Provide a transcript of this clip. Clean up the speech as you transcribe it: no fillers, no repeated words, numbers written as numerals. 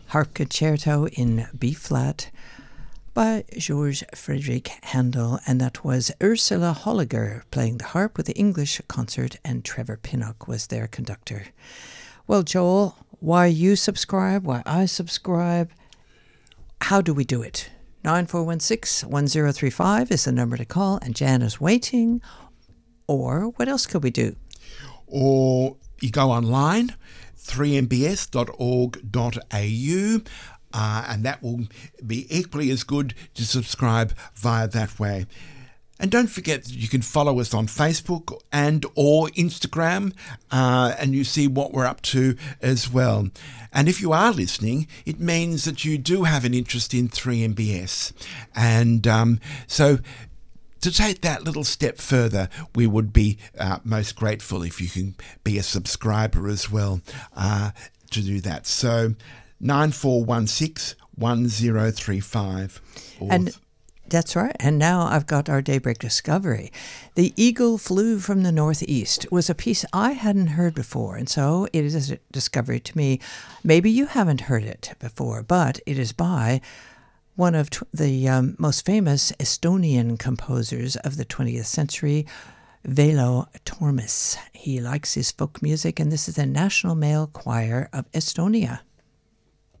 Harp Concerto in B flat by George Frederick Handel, and that was Ursula Holliger playing the harp with the English Concert, and Trevor Pinnock was their conductor. Well, Joel, why you subscribe, why I subscribe, how do we do it? 9416-1035 is the number to call, and Jan is waiting. Or what else could we do? Or you go online, 3mbs.org.au, and that will be equally as good to subscribe via that way. And don't forget that you can follow us on Facebook and or Instagram, and you see what we're up to as well. And if you are listening, it means that you do have an interest in 3MBS. And so to take that little step further, we would be most grateful if you can be a subscriber as well to do that. So 9416-1035. And that's right. And now I've got our Daybreak Discovery. The Eagle Flew from the Northeast was a piece I hadn't heard before, and so it is a discovery to me. Maybe you haven't heard it before, but it is by one of the most famous Estonian composers of the 20th century, Vello Tormis. He likes his folk music, and this is the National Male Choir of Estonia.